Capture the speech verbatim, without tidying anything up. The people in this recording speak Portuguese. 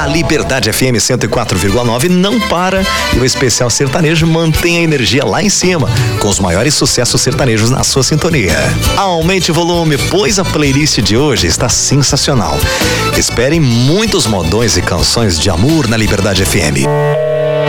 A Liberdade F M cento e quatro vírgula nove não para e o especial sertanejo mantém a energia lá em cima, com os maiores sucessos sertanejos na sua sintonia. Aumente o volume, pois a playlist de hoje está sensacional. Esperem muitos modões e canções de amor na Liberdade F M.